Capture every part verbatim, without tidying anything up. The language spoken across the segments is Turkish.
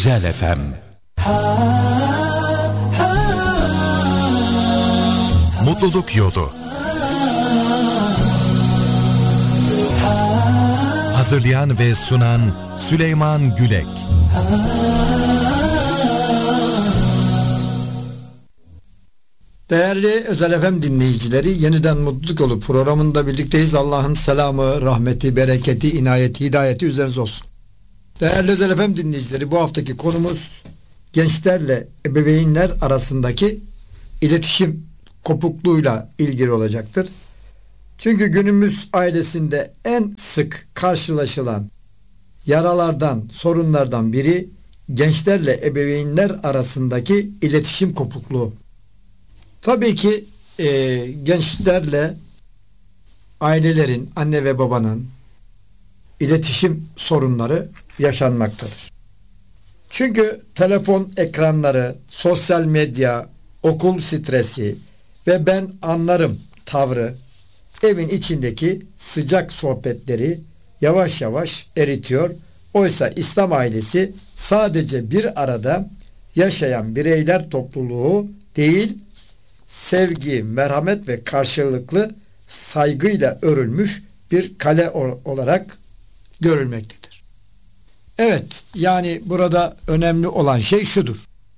Özel F M. Mutluluk Yolu. Hazırlayan ve sunan Süleyman Gülek. Değerli Özel F M dinleyicileri, yeniden Mutluluk Yolu programında birlikteyiz. Allah'ın selamı, rahmeti, bereketi, inayeti, hidayeti üzerinize olsun. Değerli Özel F M dinleyicileri, bu haftaki konumuz gençlerle ebeveynler arasındaki iletişim kopukluğuyla ilgili olacaktır. Çünkü günümüz ailesinde en sık karşılaşılan yaralardan, sorunlardan biri gençlerle ebeveynler arasındaki iletişim kopukluğu. Tabii ki e, gençlerle ailelerin, anne ve babanın iletişim sorunları yaşanmaktadır. Çünkü telefon ekranları, sosyal medya, okul stresi ve ben anlarım tavrı evin içindeki sıcak sohbetleri yavaş yavaş eritiyor. Oysa İslam ailesi sadece bir arada yaşayan bireyler topluluğu değil, sevgi, merhamet ve karşılıklı saygıyla örülmüş bir kale olarak görülmektedir. Evet, yani burada önemli olan şey şudur.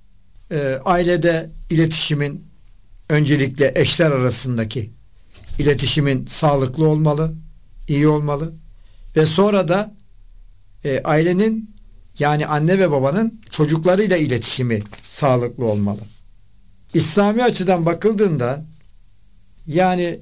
E, ailede iletişimin, öncelikle eşler arasındaki iletişimin sağlıklı olmalı, iyi olmalı ve sonra da e, ailenin, yani anne ve babanın çocuklarıyla iletişimi sağlıklı olmalı. İslami açıdan bakıldığında, yani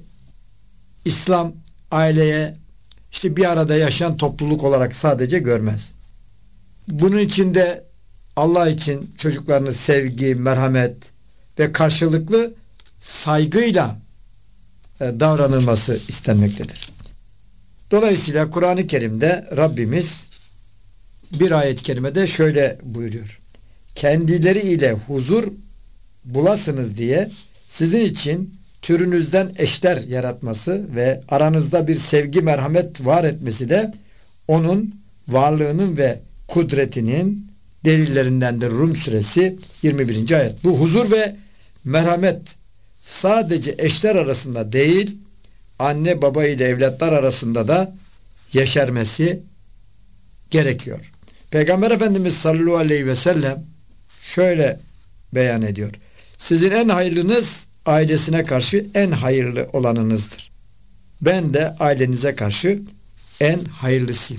İslam aileye işte bir arada yaşayan topluluk olarak sadece görmez. Bunun içinde Allah için çocuklarını sevgi, merhamet ve karşılıklı saygıyla e, davranılması istenmektedir. Dolayısıyla Kur'an-ı Kerim'de Rabbimiz bir ayet-i kerimede şöyle buyuruyor: kendileri ile huzur bulasınız diye sizin için türünüzden eşler yaratması ve aranızda bir sevgi, merhamet var etmesi de onun varlığının ve kudretinin delillerindendir. Rum suresi yirmi birinci ayet. Bu huzur ve merhamet sadece eşler arasında değil, anne baba ile evlatlar arasında da yeşermesi gerekiyor. Peygamber Efendimiz sallallahu aleyhi ve sellem şöyle beyan ediyor: sizin en hayırlınız ailesine karşı en hayırlı olanınızdır. Ben de ailenize karşı en hayırlısıyım.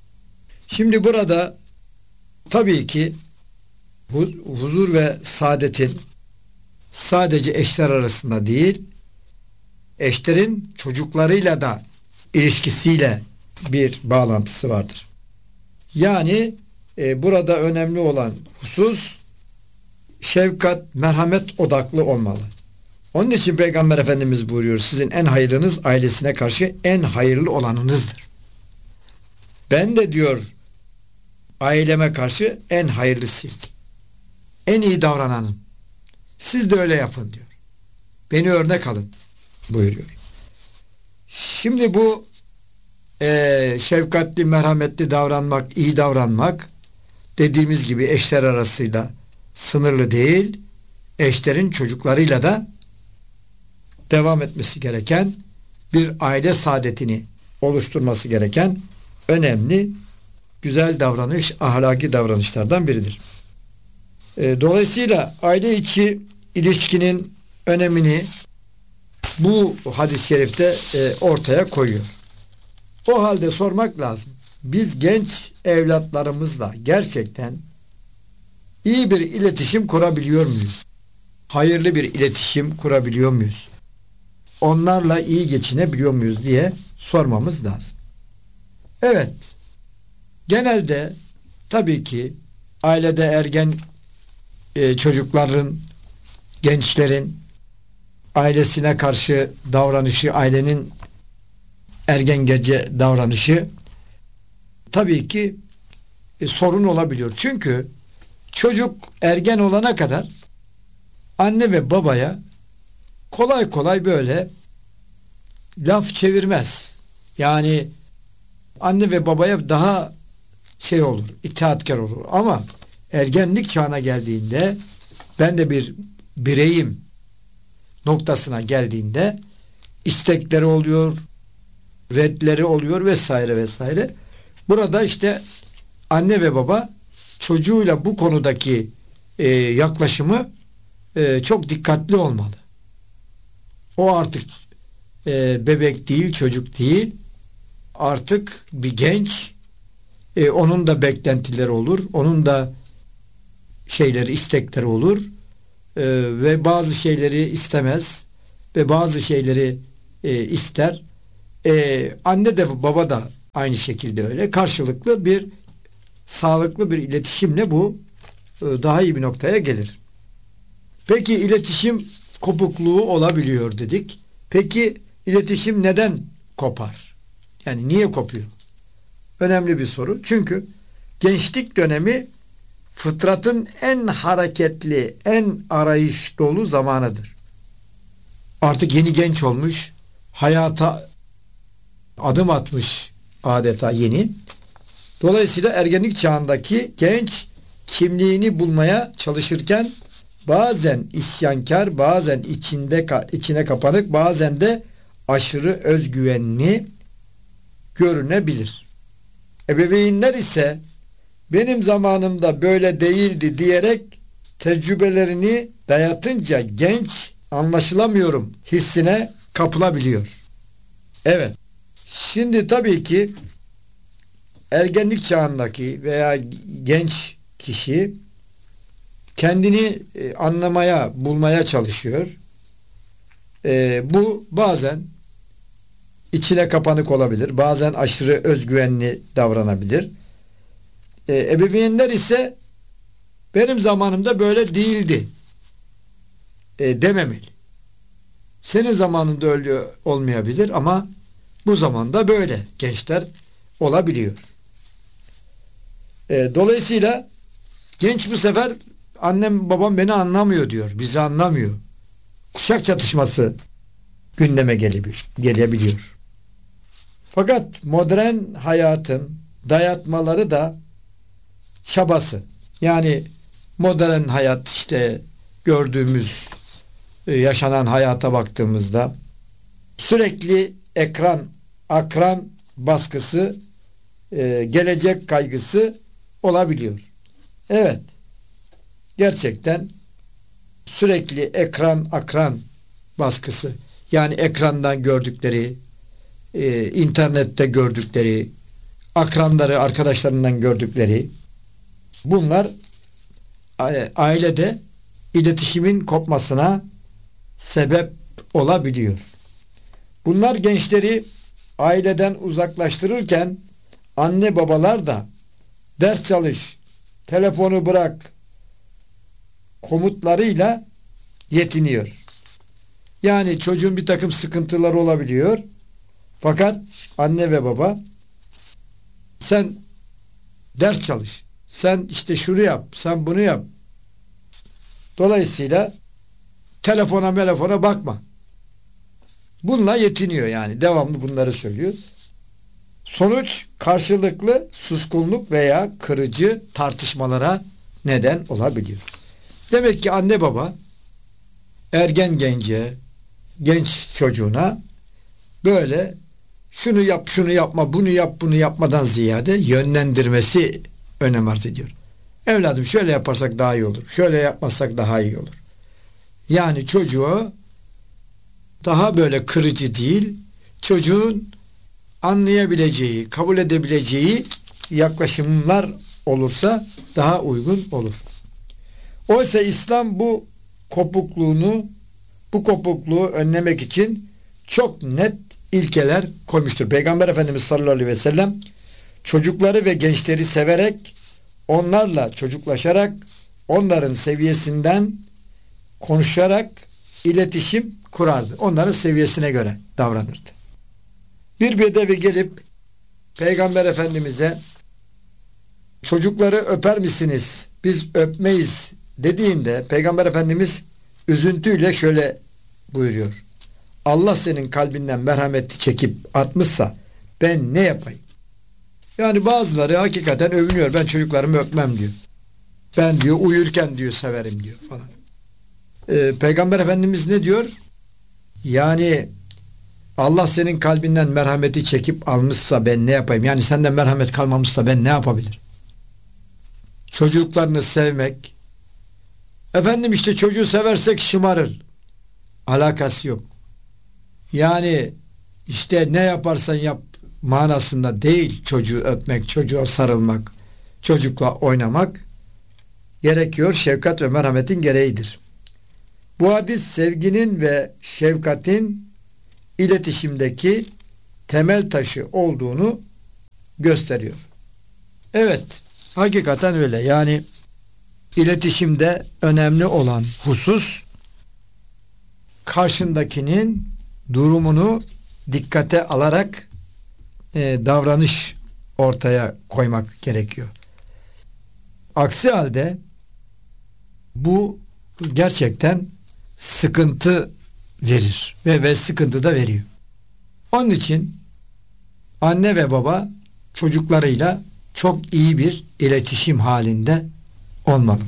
Şimdi burada tabii ki huzur ve saadetin sadece eşler arasında değil, eşlerin çocuklarıyla da ilişkisiyle bir bağlantısı vardır. Yani e, burada önemli olan husus şefkat, merhamet odaklı olmalı. Onun için Peygamber Efendimiz buyuruyor: sizin en hayırlınız ailesine karşı en hayırlı olanınızdır. Ben de diyor aileme karşı en hayırlısıyım. En iyi davrananım. Siz de öyle yapın diyor. Beni örnek alın buyuruyor. Şimdi bu e, şefkatli, merhametli davranmak, iyi davranmak dediğimiz gibi eşler arasıyla sınırlı değil, eşlerin çocuklarıyla da devam etmesi gereken, bir aile saadetini oluşturması gereken önemli, güzel davranış, ahlaki davranışlardan biridir. E, dolayısıyla aile içi ilişkinin önemini bu hadis-i şerifte e, ortaya koyuyor. O halde sormak lazım: biz genç evlatlarımızla gerçekten iyi bir iletişim kurabiliyor muyuz? Hayırlı bir iletişim kurabiliyor muyuz? Onlarla iyi geçinebiliyor muyuz diye sormamız lazım. Evet, genelde tabii ki ailede ergen e, çocukların, gençlerin ailesine karşı davranışı, ailenin ergengece davranışı tabii ki e, sorun olabiliyor. Çünkü çocuk ergen olana kadar anne ve babaya kolay kolay böyle laf çevirmez. Yani anne ve babaya daha şey olur, itaatkar olur. Ama ergenlik çağına geldiğinde, ben de bir bireyim noktasına geldiğinde istekleri oluyor, redleri oluyor vesaire vesaire. Burada işte anne ve baba çocuğuyla bu konudaki e, yaklaşımı e, çok dikkatli olmalı. O artık e, bebek değil, çocuk değil. Artık bir genç. E, onun da beklentileri olur. Onun da şeyleri, istekleri olur. E, ve bazı şeyleri istemez. Ve bazı şeyleri e, ister. E, anne de baba da aynı şekilde öyle. Karşılıklı bir sağlıklı bir iletişimle bu e, daha iyi bir noktaya gelir. Peki iletişim kopukluğu olabiliyor dedik. Peki iletişim neden kopar? Yani niye kopuyor? Önemli bir soru. Çünkü gençlik dönemi fıtratın en hareketli, en arayış dolu zamanıdır. Artık yeni genç olmuş, hayata adım atmış adeta yeni. Dolayısıyla ergenlik çağındaki genç kimliğini bulmaya çalışırken bazen isyankar, bazen içinde içine kapanık, bazen de aşırı özgüvenli görünebilir. Ebeveynler ise benim zamanımda böyle değildi diyerek tecrübelerini dayatınca genç anlaşılamıyorum hissine kapılabiliyor. Evet. Şimdi tabii ki ergenlik çağındaki veya genç kişi kendini anlamaya, bulmaya çalışıyor. E, bu bazen içine kapanık olabilir. Bazen aşırı özgüvenli davranabilir. E, ebeveynler ise benim zamanımda böyle değildi e, dememeli. Senin zamanında öyle olmayabilir ama bu zamanda böyle gençler olabiliyor. E, dolayısıyla genç bu sefer annem babam beni anlamıyor diyor. Bizi anlamıyor. Kuşak çatışması gündeme gelebiliyor. Fakat modern hayatın dayatmaları da çabası. Yani modern hayat işte gördüğümüz yaşanan hayata baktığımızda sürekli ekran, akran baskısı, gelecek kaygısı olabiliyor. Evet. Gerçekten sürekli ekran, akran baskısı. Yani ekrandan gördükleri, e, internette gördükleri, akranları, arkadaşlarından gördükleri, bunlar ailede iletişimin kopmasına sebep olabiliyor. Bunlar gençleri aileden uzaklaştırırken anne babalar da ders çalış, telefonu bırak komutlarıyla yetiniyor. Yani çocuğun bir takım sıkıntıları olabiliyor. Fakat anne ve baba sen ders çalış, sen işte şunu yap, sen bunu yap. Dolayısıyla telefona telefona bakma. Bununla yetiniyor yani. Devamlı bunları söylüyor. Sonuç karşılıklı suskunluk veya kırıcı tartışmalara neden olabiliyor. Demek ki anne baba ergen gence, genç çocuğuna böyle şunu yap, şunu yapma, bunu yap, bunu yapmadan ziyade yönlendirmesi önem arz ediyor. Evladım şöyle yaparsak daha iyi olur. Şöyle yapmazsak daha iyi olur. Yani çocuğu daha böyle kırıcı değil, çocuğun anlayabileceği, kabul edebileceği yaklaşımlar olursa daha uygun olur. Oysa İslam bu kopukluğunu, bu kopukluğu önlemek için çok net ilkeler koymuştur. Peygamber Efendimiz sallallahu aleyhi ve sellem çocukları ve gençleri severek, onlarla çocuklaşarak, onların seviyesinden konuşarak iletişim kurardı. Onların seviyesine göre davranırdı. Bir bedevi gelip Peygamber Efendimiz'e çocukları öper misiniz? Biz öpmeyiz dediğinde Peygamber Efendimiz üzüntüyle şöyle buyuruyor. Allah senin kalbinden merhameti çekip atmışsa ben ne yapayım? Yani bazıları hakikaten övünüyor. Ben çocuklarımı öpmem diyor. Ben diyor uyurken diyor severim diyor falan. Ee, Peygamber Efendimiz ne diyor? Yani Allah senin kalbinden merhameti çekip almışsa ben ne yapayım? Yani senden merhamet kalmamışsa ben ne yapabilirim? Çocuklarını sevmek. Efendim işte çocuğu seversek şımarır. Alakası yok. Yani işte ne yaparsan yap manasında değil çocuğu öpmek, çocuğa sarılmak, çocukla oynamak gerekiyor. Şefkat ve merhametin gereğidir. Bu hadis sevginin ve şefkatin iletişimdeki temel taşı olduğunu gösteriyor. Evet, hakikaten öyle. Yani iletişimde önemli olan husus karşındakinin durumunu dikkate alarak e, davranış ortaya koymak gerekiyor. Aksi halde bu gerçekten sıkıntı verir ve, ve sıkıntı da veriyor. Onun için anne ve baba çocuklarıyla çok iyi bir iletişim halinde olmalı.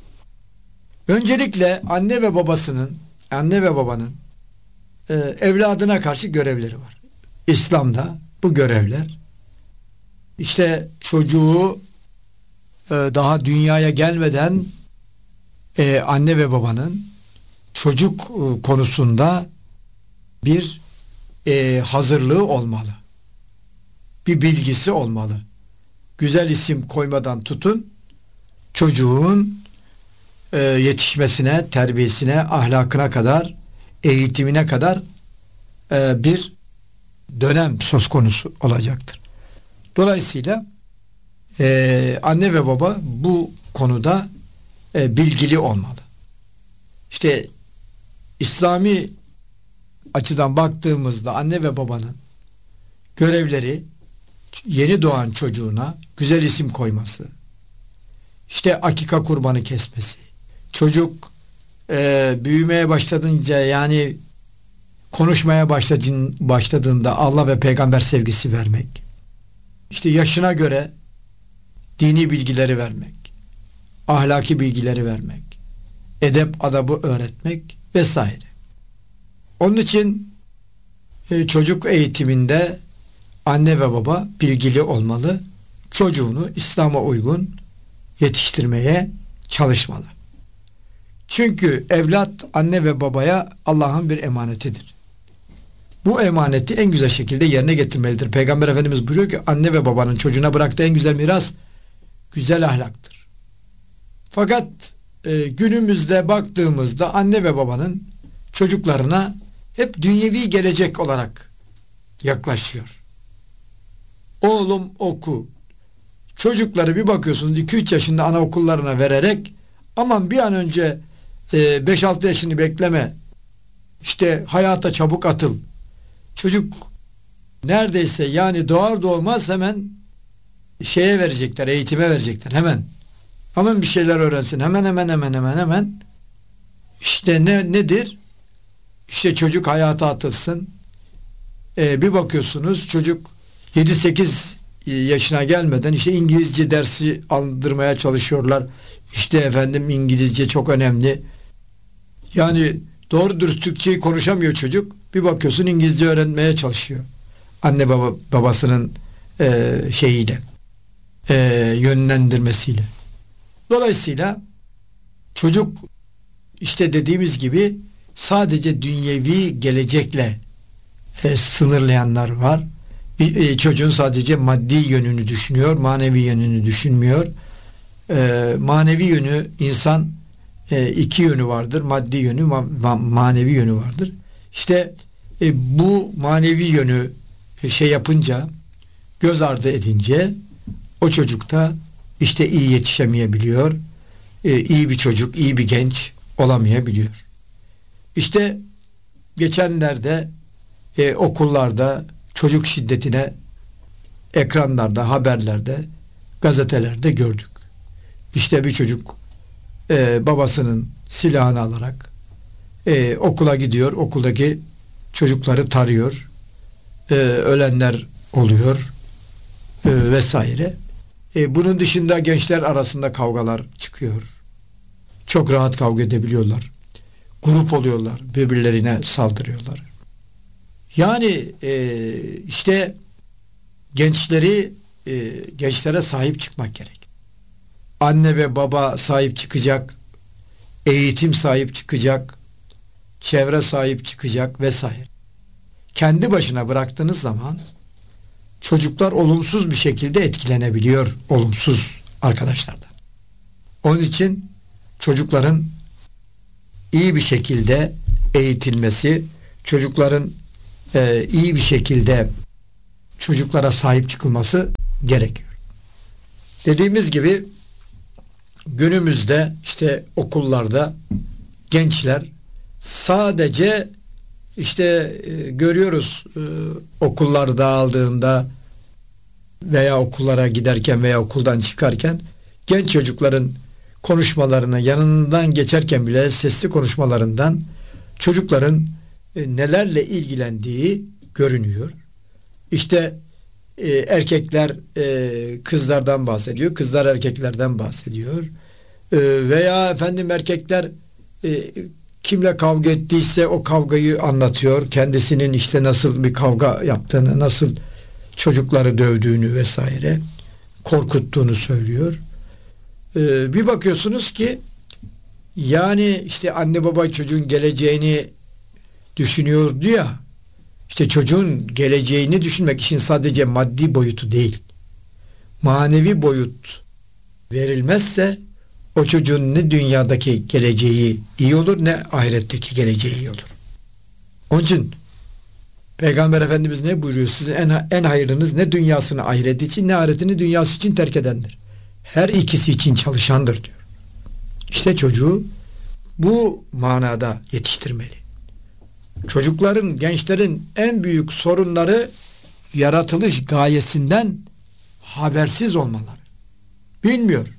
Öncelikle anne ve babasının, anne ve babanın e, evladına karşı görevleri var. İslam'da bu görevler işte çocuğu e, daha dünyaya gelmeden e, anne ve babanın çocuk e, konusunda bir e, hazırlığı olmalı. Bir bilgisi olmalı. Güzel isim koymadan tutun, çocuğun e, yetişmesine, terbiyesine, ahlakına kadar, eğitimine kadar e, bir dönem söz konusu olacaktır. Dolayısıyla e, anne ve baba bu konuda e, bilgili olmalı. İşte İslami açıdan baktığımızda anne ve babanın görevleri yeni doğan çocuğuna güzel isim koyması, işte akika kurbanı kesmesi, çocuk e, büyümeye başladınca yani konuşmaya başladığında Allah ve peygamber sevgisi vermek, işte yaşına göre dini bilgileri vermek, ahlaki bilgileri vermek, edep adabı öğretmek vesaire. Onun için e, çocuk eğitiminde anne ve baba bilgili olmalı. Çocuğunu İslam'a uygun yetiştirmeye çalışmalı. Çünkü evlat anne ve babaya Allah'ın bir emanetidir. Bu emaneti en güzel şekilde yerine getirmelidir. Peygamber Efendimiz buyuruyor ki anne ve babanın çocuğuna bıraktığı en güzel miras güzel ahlaktır. Fakat e, günümüzde baktığımızda anne ve babanın çocuklarına hep dünyevi gelecek olarak yaklaşıyor. Oğlum oku. Çocukları bir bakıyorsunuz iki üç yaşında anaokullarına vererek aman bir an önce e, beş altı yaşını bekleme, işte hayata çabuk atıl. Çocuk neredeyse yani doğar doğmaz hemen şeye verecekler, eğitime verecekler hemen. Hemen bir şeyler öğrensin. Hemen hemen hemen hemen hemen. İşte ne nedir? İşte çocuk hayata atılsın. Ee, bir bakıyorsunuz çocuk yedi sekiz yaşına gelmeden işte İngilizce dersi aldırmaya çalışıyorlar. İşte efendim İngilizce çok önemli. Yani doğru dürüst Türkçeyi konuşamıyor çocuk. Bir bakıyorsun İngilizce öğrenmeye çalışıyor. Anne baba babasının e, şeyiyle, e, yönlendirmesiyle. Dolayısıyla çocuk işte dediğimiz gibi sadece dünyevi gelecekle e, sınırlayanlar var. E, çocuğun sadece maddi yönünü düşünüyor, manevi yönünü düşünmüyor. E, manevi yönü insan e, iki yönü vardır. Maddi yönü, ma- ma- manevi yönü vardır. İşte e, bu manevi yönü e, şey yapınca, göz ardı edince o çocukta işte iyi yetişemeyebiliyor. E, iyi bir çocuk, iyi bir genç olamayabiliyor. İşte geçenlerde e, okullarda çocuk şiddetine ekranlarda, haberlerde, gazetelerde gördük. İşte bir çocuk e, babasının silahını alarak e, okula gidiyor. Okuldaki çocukları tarıyor. E, ölenler oluyor e, vesaire. E, bunun dışında gençler arasında kavgalar çıkıyor. Çok rahat kavga edebiliyorlar. Grup oluyorlar. Birbirlerine saldırıyorlar. Yani e, işte gençleri e, gençlere sahip çıkmak gerek. Anne ve baba sahip çıkacak. Eğitim sahip çıkacak. Çevre sahip çıkacak vesaire. Kendi başına bıraktığınız zaman çocuklar olumsuz bir şekilde etkilenebiliyor olumsuz arkadaşlardan. Onun için çocukların iyi bir şekilde eğitilmesi, çocukların e, iyi bir şekilde çocuklara sahip çıkılması gerekiyor. Dediğimiz gibi günümüzde işte okullarda gençler sadece işte e, görüyoruz e, okullar dağıldığında veya okullara giderken veya okuldan çıkarken genç çocukların konuşmalarına yanından geçerken bile sesli konuşmalarından çocukların e, nelerle ilgilendiği görünüyor. İşte e, erkekler e, kızlardan bahsediyor, kızlar erkeklerden bahsediyor. E, veya efendim erkekler e, kimle kavga ettiyse o kavgayı anlatıyor. Kendisinin işte nasıl bir kavga yaptığını, nasıl çocukları dövdüğünü vesaire, korkuttuğunu söylüyor. Ee, bir bakıyorsunuz ki yani işte anne baba çocuğun geleceğini düşünüyordu ya, işte çocuğun geleceğini düşünmek için sadece maddi boyutu değil, manevi boyut verilmezse o çocuğun ne dünyadaki geleceği iyi olur ne ahiretteki geleceği iyi olur. Onun için Peygamber Efendimiz ne buyuruyor? Sizin en, en hayırlınız ne dünyasını ahireti için ne ahiretini dünyası için terk edendir. Her ikisi için çalışandır diyor. İşte çocuğu bu manada yetiştirmeli. Çocukların, gençlerin en büyük sorunları yaratılış gayesinden habersiz olmaları. Bilmiyor.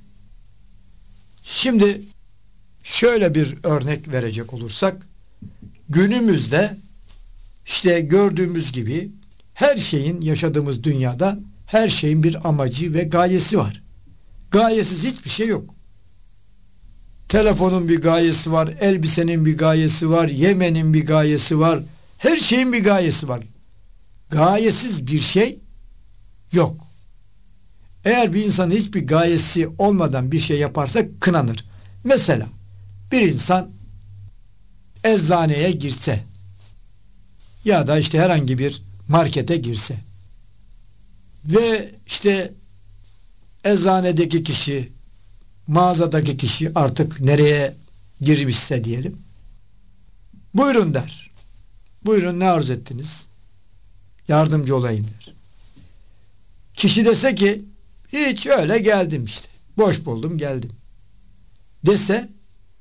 Şimdi şöyle bir örnek verecek olursak, günümüzde işte gördüğümüz gibi her şeyin, yaşadığımız dünyada her şeyin bir amacı ve gayesi var. Gayesiz hiçbir şey yok. Telefonun bir gayesi var, elbisenin bir gayesi var, yemenin bir gayesi var, her şeyin bir gayesi var. Gayesiz bir şey yok. Eğer bir insan hiçbir gayesi olmadan bir şey yaparsa kınanır. Mesela bir insan eczaneye girse ya da işte herhangi bir markete girse ve işte eczanedeki kişi, mağazadaki kişi artık nereye girmişse diyelim, buyurun der. Buyurun, ne arzu ettiniz? Yardımcı olayım der. Kişi dese ki hiç, öyle geldim işte. Boş buldum geldim. Dese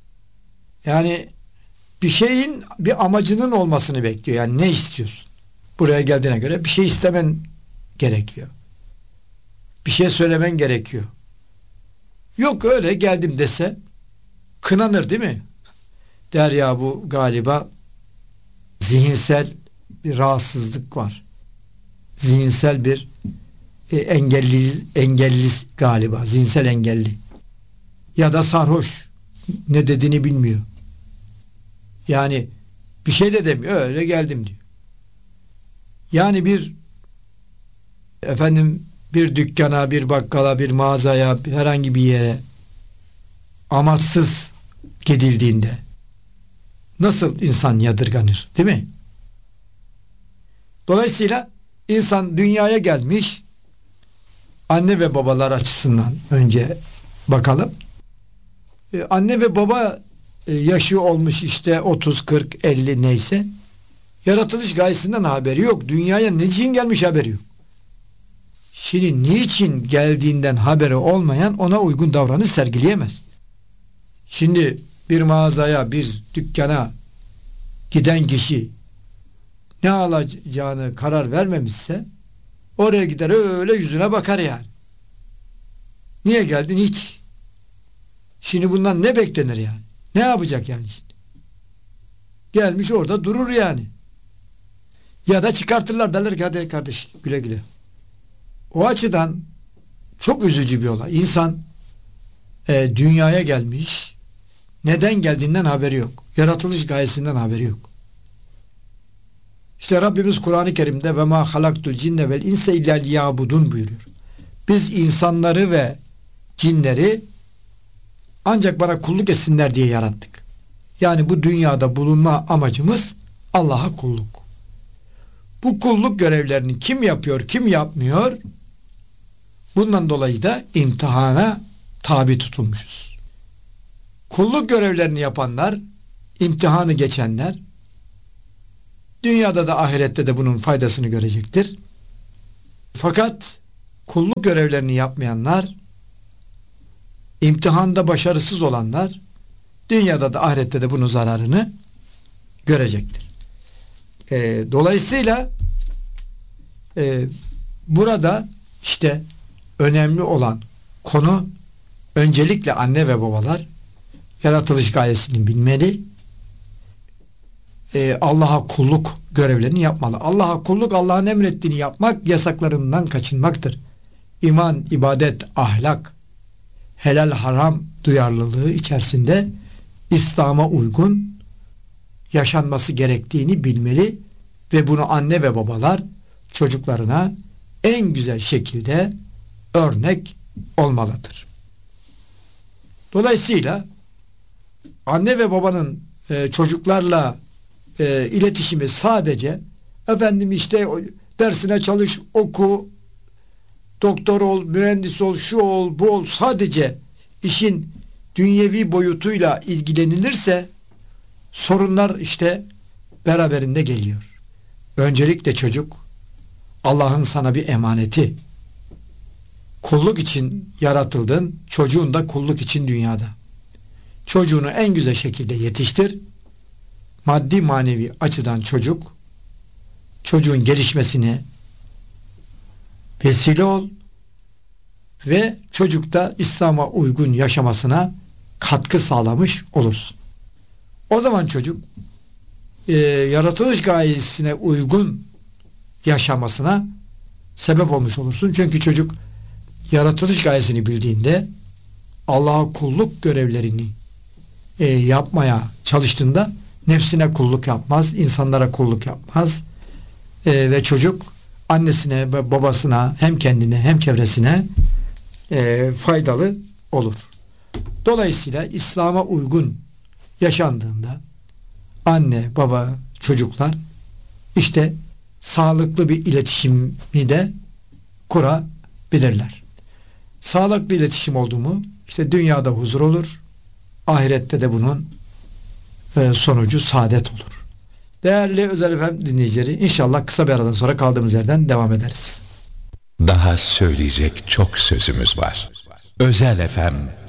yani bir şeyin bir amacının olmasını bekliyor. Yani ne istiyorsun? Buraya geldiğine göre bir şey istemen gerekiyor. Bir şey söylemen gerekiyor. Yok, öyle geldim dese kınanır değil mi? Der ya, bu galiba zihinsel bir rahatsızlık var. Zihinsel bir e, engelli, engelli galiba. Zihinsel engelli. Ya da sarhoş. Ne dediğini bilmiyor. Yani bir şey de demiyor. Öyle geldim diyor. Yani bir efendim bir dükkana, bir bakkala, bir mağazaya, herhangi bir yere amaçsız gidildiğinde nasıl insan yadırganır, değil mi? Dolayısıyla insan dünyaya gelmiş, anne ve babalar açısından önce bakalım. Ee, anne ve baba e, yaşı olmuş işte otuz, kırk, elli neyse, yaratılış gayesinden haberi yok. Dünyaya niçin gelmiş haberi yok. Şimdi niçin geldiğinden haberi olmayan ona uygun davranış sergileyemez. Şimdi bir mağazaya, bir dükkana giden kişi ne alacağını karar vermemişse oraya gider, öyle yüzüne bakar yani. Niye geldin? Hiç. Şimdi bundan ne beklenir yani? Ne yapacak yani şimdi? Gelmiş orada durur yani. Ya da çıkartırlar, derler ki hadi kardeş güle güle. O açıdan Çok üzücü bir olay. İnsan e, dünyaya gelmiş, neden geldiğinden haberi yok. Yaratılış gayesinden haberi yok. İşte Rabbimiz Kur'an-ı Kerim'de ve ma halaktul cinne vel insa illa liyabudun buyuruyor. Biz insanları ve cinleri ancak bana kulluk etsinler diye yarattık. Yani bu dünyada bulunma amacımız Allah'a kulluk. Bu kulluk görevlerini kim yapıyor, kim yapmıyor? Bundan dolayı da imtihana tabi tutulmuşuz. Kulluk görevlerini yapanlar, imtihanı geçenler, dünyada da ahirette de bunun faydasını görecektir. Fakat kulluk görevlerini yapmayanlar, imtihanda başarısız olanlar, dünyada da ahirette de bunun zararını görecektir. E, dolayısıyla e, burada işte önemli olan konu, öncelikle anne ve babalar yaratılış gayesini bilmeli, e, Allah'a kulluk görevlerini yapmalı. Allah'a kulluk, Allah'ın emrettiğini yapmak, yasaklarından kaçınmaktır. İman, ibadet, ahlak, helal haram duyarlılığı içerisinde İslam'a uygun yaşanması gerektiğini bilmeli ve bunu anne ve babalar çocuklarına en güzel şekilde örnek olmalıdır. Dolayısıyla anne ve babanın e, çocuklarla e, iletişimi sadece efendim işte dersine çalış, oku, doktor ol, mühendis ol, şu ol, bu ol, sadece işin dünyevi boyutuyla ilgilenilirse sorunlar işte beraberinde geliyor. Öncelikle çocuk Allah'ın sana bir emaneti. Kulluk için yaratıldın, çocuğun da kulluk için dünyada. Çocuğunu en güzel şekilde yetiştir. Maddi manevi açıdan çocuk, çocuğun gelişmesine vesile ol ve çocukta İslam'a uygun yaşamasına katkı sağlamış olursun. O zaman çocuk e, yaratılış gayesine uygun yaşamasına sebep olmuş olursun. Çünkü çocuk yaratılış gayesini bildiğinde, Allah'a kulluk görevlerini e, yapmaya çalıştığında nefsine kulluk yapmaz, insanlara kulluk yapmaz e, ve çocuk annesine ve babasına, hem kendine hem çevresine e, faydalı olur. Dolayısıyla İslam'a uygun yaşandığında anne, baba, çocuklar işte sağlıklı bir iletişimi de kurabilirler. Sağlıklı iletişim oldu mu işte dünyada huzur olur, ahirette de bunun e, sonucu saadet olur. Değerli Özel F M dinleyicileri, inşallah kısa bir aradan sonra kaldığımız yerden devam ederiz. Daha söyleyecek çok sözümüz var. Özel F M